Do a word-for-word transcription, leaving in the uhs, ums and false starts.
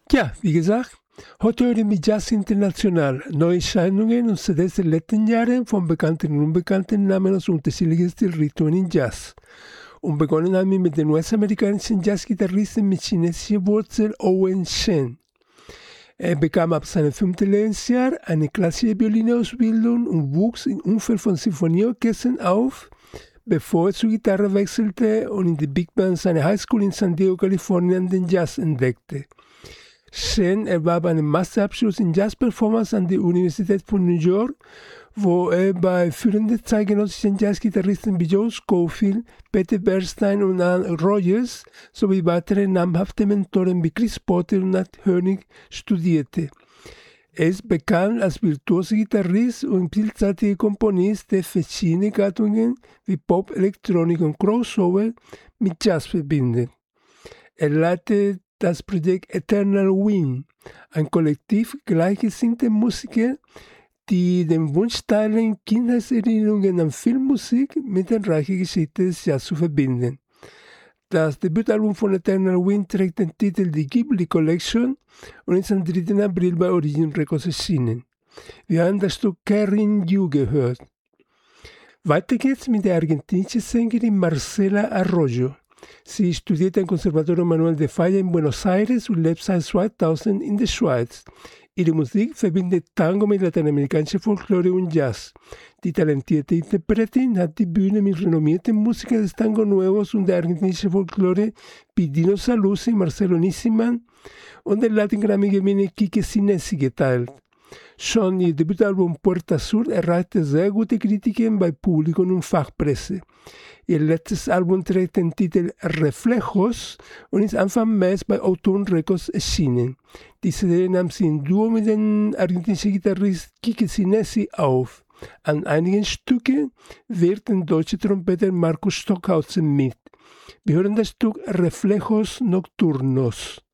Ja, wie gesagt, heute hören wir Jazz International. Neuerscheinungen und C Ds der letzten Jahre von bekannten und unbekannten Namen aus unterschiedlichen Stilrichtungen in Jazz. Und begonnen haben wir mit dem U S-amerikanischen Jazzgitarristen mit chinesischer Wurzel Owen Shen. Er bekam ab seinem fünften Lebensjahr eine klassische Violinausbildung und wuchs im Umfeld von Sinfonieorchestern auf, bevor er zur Gitarre wechselte und in die Big Band seiner Highschool in San Diego, Kalifornien, den Jazz entdeckte. Shen erwarb einen Masterabschluss in Jazz-Performance an der Universität von New York, wo er bei führenden zeitgenössischen Jazzgitarristen wie Joe Scofield, Peter Bernstein und Al Rogers sowie weitere namhafte Mentoren wie Chris Potter und Nat Hönig studierte. Er ist bekannt als virtuoser Gitarrist und vielseitiger Komponist, der verschiedene Gattungen wie Pop, Elektronik und Crossover mit Jazz verbindet. Er leitet das Projekt Eternal Wind, ein Kollektiv gleichgesinnter Musiker, die den Wunsch teilen, Kindheitserinnerungen an Filmmusik mit der reichen Geschichte des Jazz zu verbinden. Das Debütalbum von Eternal Wind trägt den Titel Die Ghibli Collection und ist am dritten April bei Origin Records erschienen. Wir haben das Stück Carrying You gehört. Weiter geht's mit der argentinischen Sängerin Marcela Arroyo. Sie studierte am Conservatorio Manuel de Falla in Buenos Aires und lebt seit zweitausend in der Schweiz. Ihre Musik verbindet Tango mit lateinamerikanischer Folklore und Jazz. Die talentierte Interpretin hat die Bühne mit renommierten Musikern des Tango Nuevos und der argentinischen Folklore wie Dino Saluzzi, Marcelo Nissemann und der Latin-Grammy-Gewinner Quique Sinesi geteilt. Schon ihr Debütalbum Puerta Sur erreichte sehr gute Kritiken bei Publikum und Fachpresse. Ihr letztes Album trägt den Titel Reflejos und ist Anfang März bei Autumn Records erschienen. Die C D nahm sie in Duo mit dem argentinischen Gitarrist Quique Sinesi auf. An einigen Stücken wirkt der deutsche Trompeter Markus Stockhausen mit. Wir hören das Stück Reflejos Nocturnos.